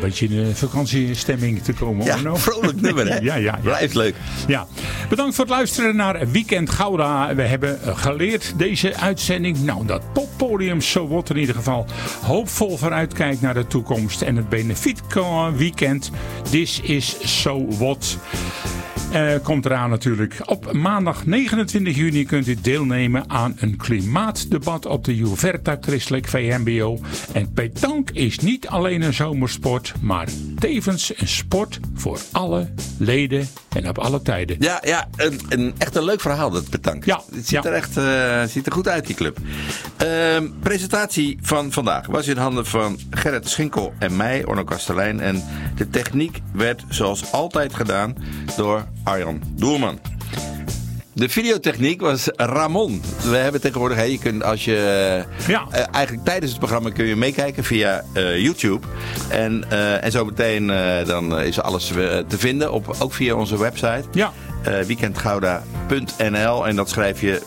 beetje in de vakantiestemming te komen. Ja, vrolijk nummer hè? Ja. Blijft leuk. Ja. Bedankt voor het luisteren naar Weekend Gouda. We hebben geleerd deze uitzending. Nou, dat poppodium zo wat in ieder geval hoopvol vooruitkijkt naar de toekomst. En het benefietweekend. This is so what. Komt eraan natuurlijk. Op maandag 29 juni kunt u deelnemen aan een klimaatdebat op de Juverta Christelijk VMBO. En petank is niet alleen een zomersport, maar tevens een sport voor alle leden en op alle tijden. Ja, echt een leuk verhaal dat petank. Ja, het ziet er goed uit, die club. Presentatie van vandaag was in handen van Gerrit Schinkel en mij, Orno Kastelein. En de techniek werd zoals altijd gedaan door Arjan Doelman. De videotechniek was Ramon. We hebben tegenwoordig, je kunt als je eigenlijk tijdens het programma kun je meekijken via YouTube. En zo meteen dan is alles te vinden, ook via onze website. Ja. Weekendgouda.nl en dat schrijf je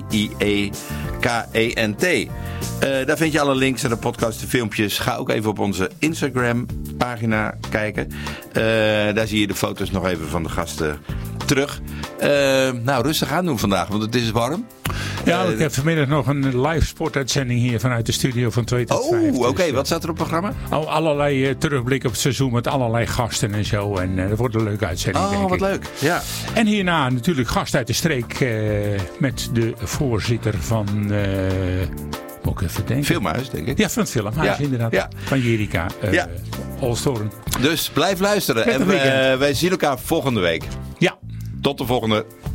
WIEKENT. Daar vind je alle links naar de podcast, de filmpjes. Ga ook even op onze Instagram pagina kijken. Daar zie je de foto's nog even van de gasten terug. Rustig aan doen vandaag, want het is warm. Ja, ik heb vanmiddag nog een live sportuitzending hier vanuit de studio van 2 tot 5. Oké. Wat staat er op het programma? Allerlei terugblik op het seizoen met allerlei gasten en zo. En dat wordt een leuke uitzending, denk ik. Wat leuk. Ja. En hierna natuurlijk gast uit de streek met de voorzitter van... moet ik even denken. Filmhuis, denk ik. Ja, van het Filmhuis, inderdaad. Ja. Van Jerika Olstoren. Dus blijf luisteren. En wij zien elkaar volgende week. Ja. Tot de volgende.